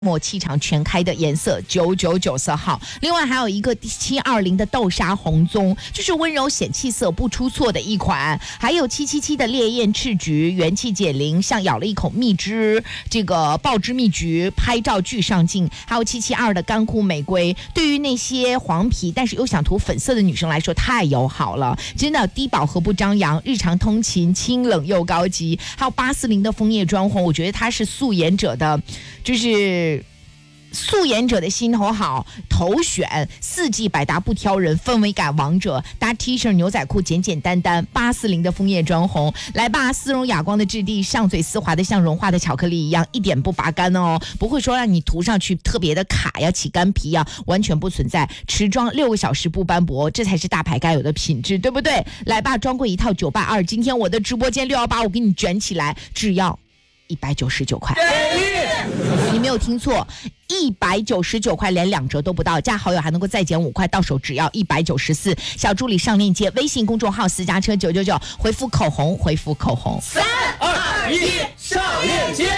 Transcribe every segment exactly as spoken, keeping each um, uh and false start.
墨气场全开的颜色九九九色号，另外还有一个七二零的豆沙红棕，就是温柔显气色不出错的一款，还有七七七的烈焰赤橘，元气解铃，像咬了一口蜜汁，这个爆汁蜜橘，拍照巨上镜，还有七七二的干枯玫瑰，对于那些黄皮但是又想涂粉色的女生来说太友好了，真的低饱和不张扬，日常通勤清冷又高级，还有八四零的枫叶砖红，我觉得它是素颜者的，就是素颜者的心头好，头选四季百搭不挑人，氛围感王者，搭 T 恤牛仔裤简简单单，八四零的枫叶砖红，来吧，丝绒哑光的质地，上嘴丝滑的像融化的巧克力一样，一点不拔干哦，不会说让你涂上去特别的卡呀，起干皮呀，完全不存在，持妆六个小时不斑驳，这才是大牌该有的品质，对不对？来吧，专柜一套九八二，今天我的直播间六一八我给你卷起来，只要一百九十九块，你没有听错，一百九十九块，连两折都不到，加好友还能够再减五块，到手只要一百九十四。小助理上链接，微信公众号私家车九九九，回复口红，回复口红。 三二一，上链接。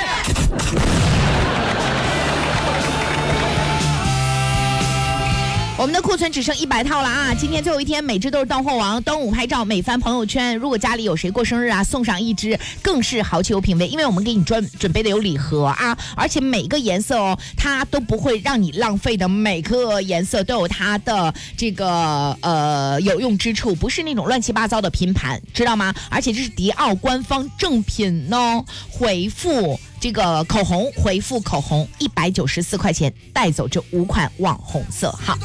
我们的库存只剩一百套了啊！今天最后一天，每支都是到货王。端午拍照美翻朋友圈，如果家里有谁过生日啊，送上一支更是豪气有品味。因为我们给你专准备的有礼盒啊，而且每个颜色哦，它都不会让你浪费的，每个颜色都有它的这个呃有用之处，不是那种乱七八糟的拼盘，知道吗？而且这是迪奥官方正品哦。回复这个口红，回复口红一百九十四块钱，带走这五款网红色号。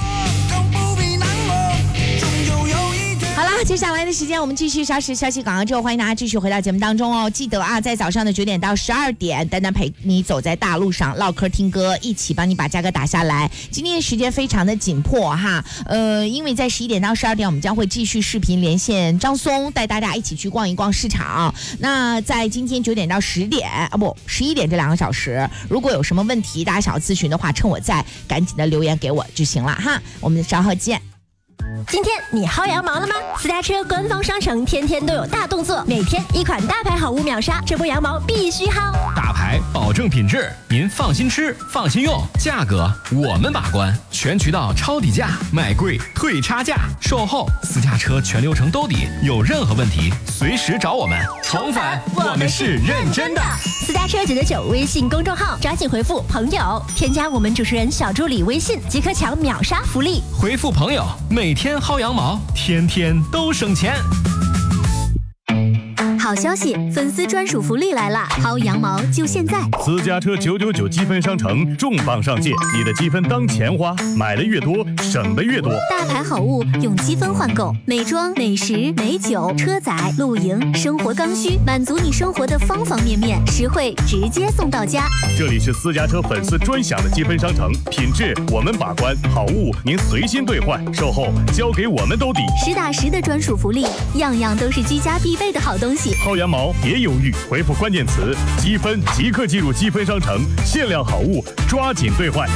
好啦，接下来的时间我们继续消息消息广告之后，欢迎大家继续回到节目当中哦。记得啊，在早上的九点到十二点，丹丹陪你走在大路上，唠嗑听歌，一起帮你把价格打下来。今天的时间非常的紧迫哈，呃，因为在十一点到十二点，我们将会继续视频连线张松，带大家一起去逛一逛市场。那在今天九点到十点啊，不十一点这两个小时，如果有什么问题，大家想要咨询的话，趁我在，赶紧的留言给我就行了哈。我们稍后见。 今天你薅羊毛了吗？私家车官方商城天天都有大动作，每天一款大牌好物秒杀，这波羊毛必须薅。 大牌保证品质，您放心吃，放心用，价格我们把关，全渠道抄底价，买贵退差价，售后私家车全流程兜底，有任何问题随时找我们。重返，我们是认真的。 私家车九九九微信公众号，抓紧回复朋友，添加我们主持人小助理微信，即可抢秒杀福利。 回复朋友，每天薅羊毛，天天都省钱。 好消息，粉丝专属福利来啦！薅羊毛就现在！ 私家车九九九积分商城重磅上线，你的积分当钱花，买的越多，省的越多。 大牌好物用积分换购，美妆、美食、美酒、车载、露营、生活刚需，满足你生活的方方面面，实惠直接送到家。 这里是私家车粉丝专享的积分商城，品质我们把关，好物您随心兑换，售后交给我们兜底。 实打实的专属福利，样样都是居家必备的好东西。 薅羊毛别犹豫，回复关键词积分即刻进入积分商城，限量好物抓紧兑换。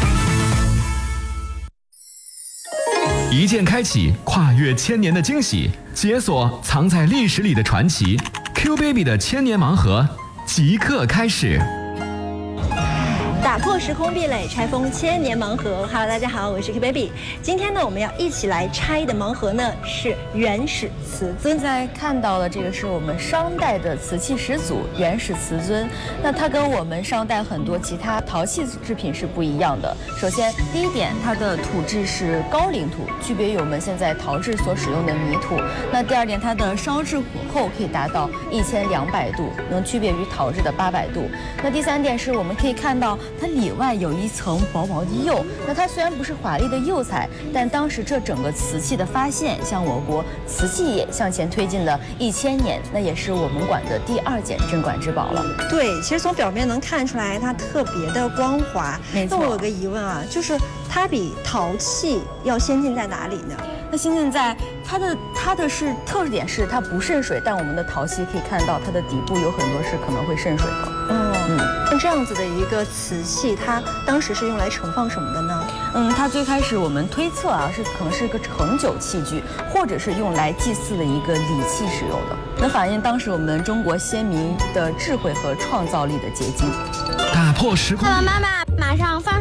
一键开启跨越千年的惊喜，解锁藏在历史里的传奇。Q Baby 的千年盲盒即刻开始。 打破时空壁垒，拆封千年盲盒。Hello， 大家好，我是 Q Baby。今天呢，我们要一起来拆的盲盒呢是原始瓷尊。 现在看到的这个是我们商代的瓷器始祖原始瓷尊。那它跟我们商代很多其他陶器制品是不一样的。首先，第一点，它的土质是高岭土，区别于我们现在陶制所使用的泥土。那第二点，它的烧制火候可以达到一千两百度，能区别于陶制的八百度。那第三点是我们可以看到。它里外有一层薄薄的釉，那它虽然不是华丽的釉彩，但当时这整个瓷器的发现，向我国瓷器业向前推进了一千年，那也是我们馆的第二件镇馆之宝了。 对，其实从表面能看出来，它特别的光滑。 没错。 那我有个疑问啊，就是它比陶器要先进在哪里呢？ 那先进在它的它的是特点是它不渗水，但我们的陶器可以看到它的底部有很多是可能会渗水的。 哦，嗯，那这样子的一个瓷器，它当时是用来盛放什么的呢？ 嗯，它最开始我们推测啊，是可能是一个盛酒器具，或者是用来祭祀的一个礼器使用的。那反映当时我们中国先民的智慧和创造力的结晶。 打破时空。 爸爸妈妈。 马上放